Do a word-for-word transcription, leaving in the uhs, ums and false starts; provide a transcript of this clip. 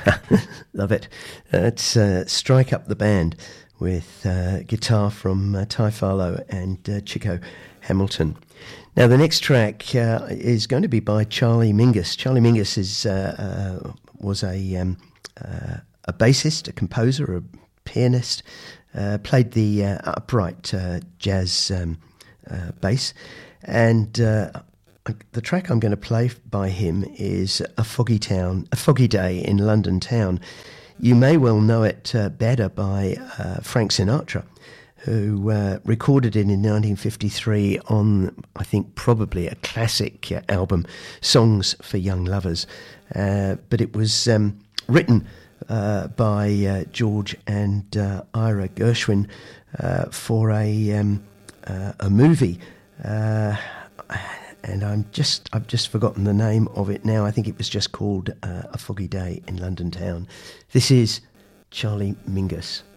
Love it. Let's uh, strike up the band with uh, guitar from uh, Ty Farlow and uh, Chico Hamilton. Now, the next track uh, is going to be by Charlie Mingus. Charlie Mingus is uh, uh, was a um, uh, a bassist, a composer, a pianist. Uh, played the uh, upright uh, jazz um, uh, bass, and uh, the track I'm going to play by him is "A Foggy Town, A Foggy Day in London Town." You may well know it uh, better by uh, Frank Sinatra, who uh, recorded it in nineteen fifty-three on, I think, probably a classic uh, album, Songs for Young Lovers. Uh, but it was um, written uh, by uh, George and uh, Ira Gershwin uh, for a um, uh, a movie. Uh, and I'm just I've just forgotten the name of it now. I think it was just called uh, A Foggy Day in London Town. This is Charlie Mingus.